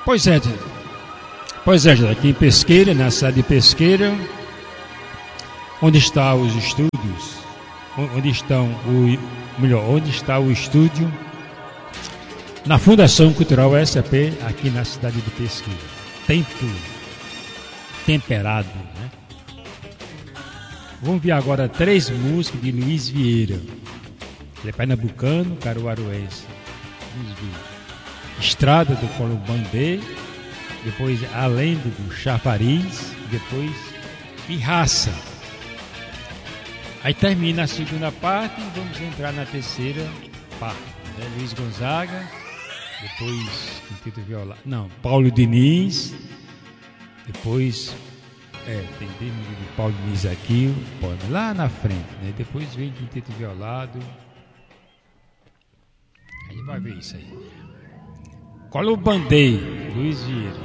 Pois é, aqui em Pesqueira, na cidade de Pesqueira, onde estão os estúdios, onde está o estúdio, na Fundação Cultural SAP, aqui na cidade de Pesqueira. Tempo temperado, né? Vamos ver agora 3 músicas de Luiz Vieira. Ele é pernambucano, caruaruense. Luiz Vieira. Estrada do Columbandê, depois A Lenda do Chafariz, depois Pirraça. Aí termina a segunda parte e vamos entrar na terceira parte, né? Luiz Gonzaga, depois Quinteto Violado, não, Paulo Diniz, depois tem de Paulo Diniz aqui, lá na frente, né? Depois vem Quinteto Violado. Aí vai ver isso aí. Columbandê, Luiz Vieira.